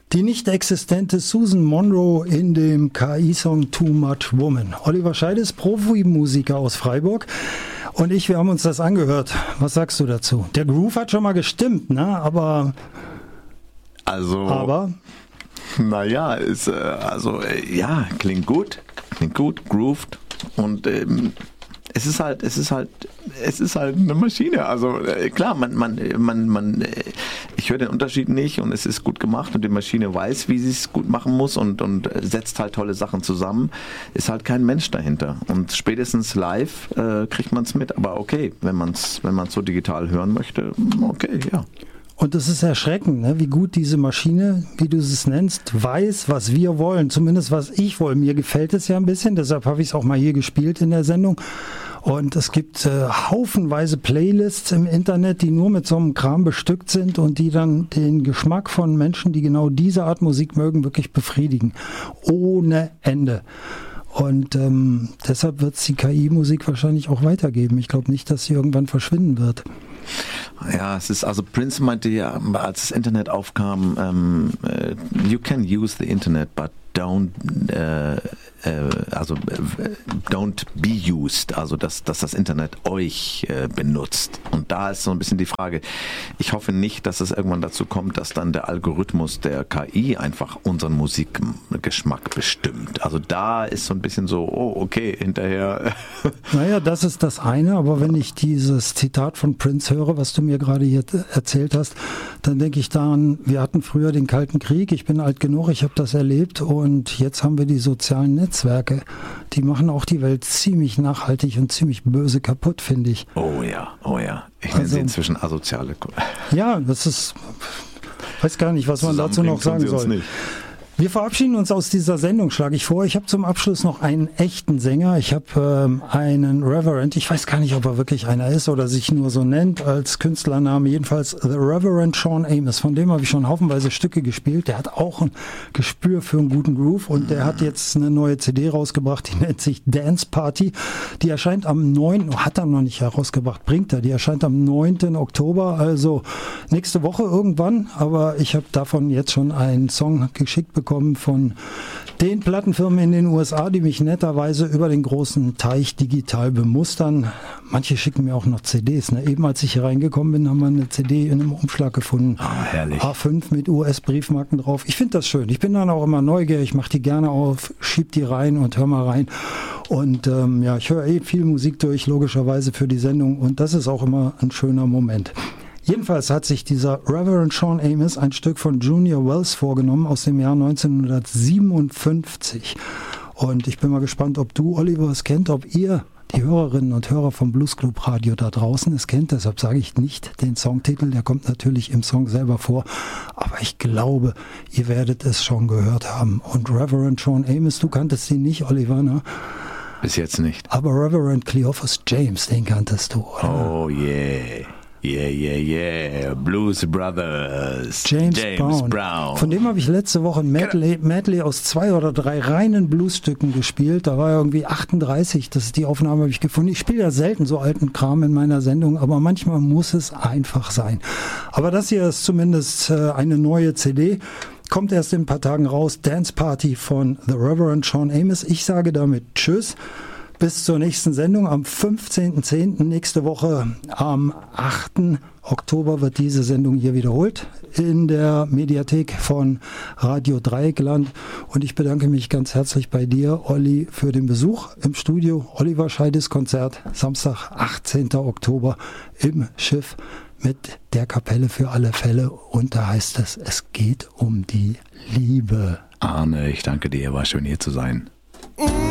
Die nicht existente Susan Monroe in dem KI-Song Too Much Woman. Oliver Scheide ist Profimusiker aus Freiburg und wir haben uns das angehört. Was sagst du dazu? Der Groove hat schon mal gestimmt, ne? Aber... Naja, klingt gut, grooved und es ist halt eine Maschine. Also klar, ich höre den Unterschied nicht und es ist gut gemacht und die Maschine weiß, wie sie es gut machen muss und setzt halt tolle Sachen zusammen. Ist halt kein Mensch dahinter und spätestens live kriegt man es mit. Aber okay, wenn man es so digital hören möchte, okay, ja. Und es ist erschreckend, ne, wie gut diese Maschine, wie du es nennst, weiß, was wir wollen. Zumindest was ich will. Mir gefällt es ja ein bisschen, deshalb habe ich es auch mal hier gespielt in der Sendung. Und es gibt haufenweise Playlists im Internet, die nur mit so einem Kram bestückt sind und die dann den Geschmack von Menschen, die genau diese Art Musik mögen, wirklich befriedigen. Ohne Ende. Und deshalb wird es die KI-Musik wahrscheinlich auch weitergeben. Ich glaube nicht, dass sie irgendwann verschwinden wird. Ja, es ist, also Prince meinte ja, als das Internet aufkam, you can use the Internet, but don't be used, also dass das Internet euch benutzt. Und da ist so ein bisschen die Frage, ich hoffe nicht, dass es irgendwann dazu kommt, dass dann der Algorithmus der KI einfach unseren Musikgeschmack bestimmt. Also da ist so ein bisschen so, oh, okay, hinterher. Naja, das ist das eine, aber wenn ich dieses Zitat von Prince höre, was du mir gerade hier erzählt hast, dann denke ich daran, wir hatten früher den Kalten Krieg, ich bin alt genug, ich habe das erlebt und jetzt haben wir die sozialen Netzwerke, die machen auch die Welt ziemlich nachhaltig und ziemlich böse kaputt, finde ich. Oh ja. Ich nenne sie inzwischen asoziale. Ja, das ist, weiß gar nicht, was man dazu noch sagen soll. Wir verabschieden uns aus dieser Sendung, schlage ich vor. Ich habe zum Abschluss noch einen echten Sänger. Ich habe einen Reverend, ich weiß gar nicht, ob er wirklich einer ist oder sich nur so nennt als Künstlername. Jedenfalls The Reverend Sean Amos. Von dem habe ich schon haufenweise Stücke gespielt. Der hat auch ein Gespür für einen guten Groove und der hat jetzt eine neue CD rausgebracht, die nennt sich Dance Party. Die erscheint am 9., hat er noch nicht herausgebracht, die erscheint am 9. Oktober, also nächste Woche irgendwann. Aber ich habe davon jetzt schon einen Song geschickt bekommen von den Plattenfirmen in den USA, die mich netterweise über den großen Teich digital bemustern. Manche schicken mir auch noch CDs. Ne? Eben als ich hier reingekommen bin, haben wir eine CD in einem Umschlag gefunden. Ah, herrlich. A5 mit US-Briefmarken drauf. Ich finde das schön. Ich bin dann auch immer neugierig, mache die gerne auf, schieb die rein und hör mal rein. Und ich höre viel Musik durch, logischerweise für die Sendung. Und das ist auch immer ein schöner Moment. Jedenfalls hat sich dieser Reverend Sean Amos ein Stück von Junior Wells vorgenommen aus dem Jahr 1957. Und ich bin mal gespannt, ob du, Oliver, es kennt, ob ihr, die Hörerinnen und Hörer vom Blues Club Radio da draußen, es kennt. Deshalb sage ich nicht den Songtitel, der kommt natürlich im Song selber vor. Aber ich glaube, ihr werdet es schon gehört haben. Und Reverend Sean Amos, du kanntest ihn nicht, Oliver, ne? Bis jetzt nicht. Aber Reverend Cleophas James, den kanntest du, oder? Oh yeah. Yeah. Blues Brothers. James Brown. Von dem habe ich letzte Woche ein Medley aus 2 oder 3 reinen Bluesstücken gespielt. Da war irgendwie 38. Das ist die Aufnahme, habe ich gefunden. Ich spiele ja selten so alten Kram in meiner Sendung, aber manchmal muss es einfach sein. Aber das hier ist zumindest eine neue CD. Kommt erst in ein paar Tagen raus. Dance Party von The Reverend Sean Amos. Ich sage damit Tschüss. Bis zur nächsten Sendung am 15.10. nächste Woche. Am 8. Oktober wird diese Sendung hier wiederholt in der Mediathek von Radio Dreieckland. Und ich bedanke mich ganz herzlich bei dir, Olli, für den Besuch im Studio. Oliver Scheides Konzert, Samstag, 18. Oktober im Schiff mit der Kapelle für alle Fälle. Und da heißt es geht um die Liebe. Arne, ich danke dir, war schön hier zu sein.